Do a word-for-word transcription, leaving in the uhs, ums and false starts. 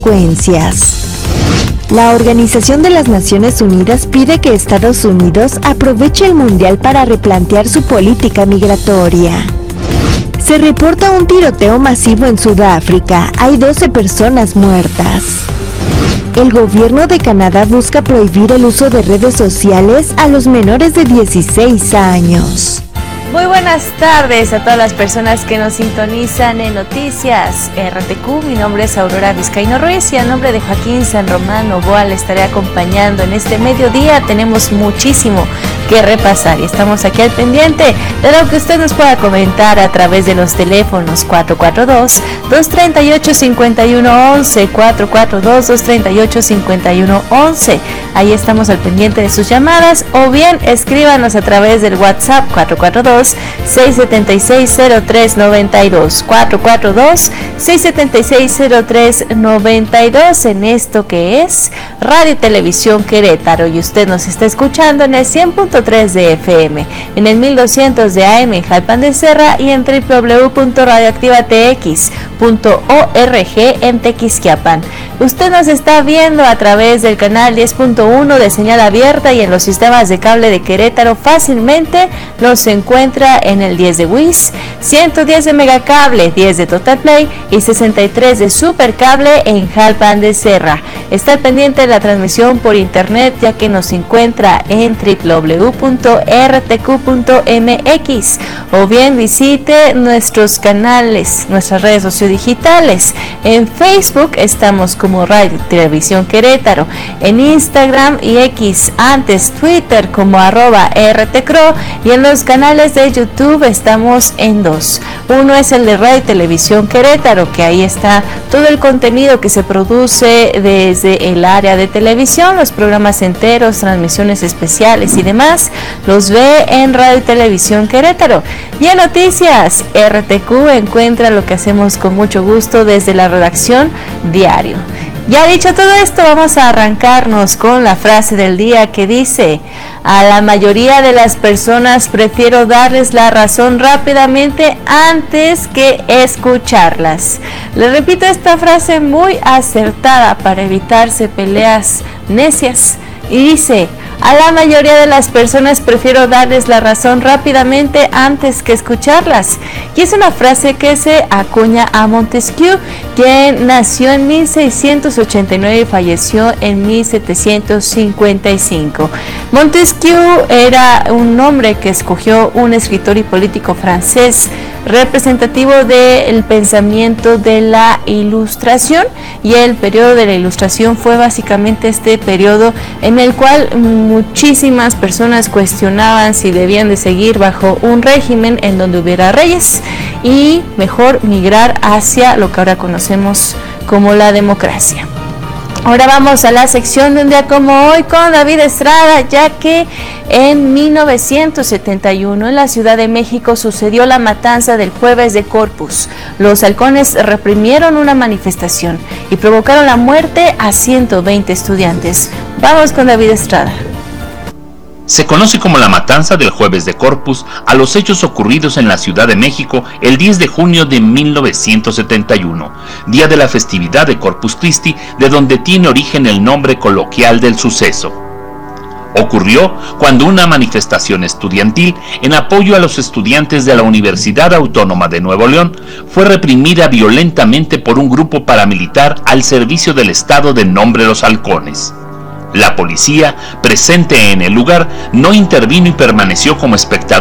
consecuencias. La Organización de las Naciones Unidas pide que Estados Unidos aproveche el Mundial para replantear su política migratoria. Se reporta un tiroteo masivo en Sudáfrica. Hay doce personas muertas. El gobierno de Canadá busca prohibir el uso de redes sociales a los menores de dieciséis años. Muy buenas tardes a todas las personas que nos sintonizan en Noticias R T Q. Mi nombre es Aurora Vizcaíno Ruiz y a nombre de Joaquín San Román Novoa le estaré acompañando en este mediodía. Tenemos muchísimo que repasar y estamos aquí al pendiente de lo que usted nos pueda comentar a través de los teléfonos cuatro cuatro dos, dos tres ocho, cinco uno uno, cuatro cuatro dos, dos tres ocho, cinco uno uno. Ahí estamos al pendiente de sus llamadas, o bien escríbanos a través del WhatsApp cuatro cuatro dos, seis siete seis, cero tres nueve dos, cuatro cuatro dos, seis siete seis, cero tres nueve dos, en esto que es Radio y Televisión Querétaro, y usted nos está escuchando en el cien punto tres de F M, en el mil doscientos de A M en Jalpan de Serra y en doble u doble u doble u punto radioactivatex punto org en Tequisquiapan. Usted nos está viendo a través del canal diez punto uno de señal abierta y en los sistemas de cable de Querétaro fácilmente nos encuentra en el diez de Wiz, ciento diez de Megacable, diez de Total Play y sesenta y tres de Supercable en Jalpan de Serra. Está pendiente de la transmisión por internet ya que nos encuentra en doble u doble u doble u punto r t q punto m x o bien visite nuestros canales, nuestras redes sociodigitales. En Facebook estamos como Radio Televisión Querétaro, en Instagram y X, antes Twitter como arroba rtcro, y en los canales de YouTube estamos en dos. Uno es el de Radio Televisión Querétaro, que ahí está todo el contenido que se produce desde el área de televisión, los programas enteros, transmisiones especiales y demás, los ve en Radio Televisión Querétaro. Y en Noticias R T Q encuentra lo que hacemos con mucho gusto desde la redacción diario. Ya dicho todo esto, vamos a arrancarnos con la frase del día que dice: a la mayoría de las personas prefiero darles la razón rápidamente antes que escucharlas. Le repito esta frase muy acertada para evitarse peleas necias y dice: a la mayoría de las personas prefiero darles la razón rápidamente antes que escucharlas. Y es una frase que se acuña a Montesquieu, quien nació en mil seiscientos ochenta y nueve y falleció en mil setecientos cincuenta y cinco. Montesquieu era un nombre que escogió un escritor y político francés representativo del pensamiento de la Ilustración, y el periodo de la Ilustración fue básicamente este periodo en el cual muchísimas personas cuestionaban si debían de seguir bajo un régimen en donde hubiera reyes y mejor migrar hacia lo que ahora conocemos como la democracia. Ahora vamos a la sección de un día como hoy con David Estrada, ya que en mil novecientos setenta y uno en la Ciudad de México sucedió la matanza del Jueves de Corpus. Los halcones reprimieron una manifestación y provocaron la muerte a ciento veinte estudiantes. Vamos con David Estrada. Se conoce como la matanza del Jueves de Corpus a los hechos ocurridos en la Ciudad de México el diez de junio de mil novecientos setenta y uno, día de la festividad de Corpus Christi, de donde tiene origen el nombre coloquial del suceso. Ocurrió cuando una manifestación estudiantil en apoyo a los estudiantes de la Universidad Autónoma de Nuevo León fue reprimida violentamente por un grupo paramilitar al servicio del Estado de nombre Los Halcones. La policía, presente en el lugar, no intervino y permaneció como espectador